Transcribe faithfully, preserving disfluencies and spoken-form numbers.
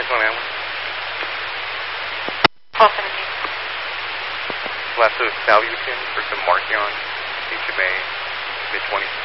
guys on that one? twelve seventeen. Last of Saluton for some Markion, H M A, mid twenties.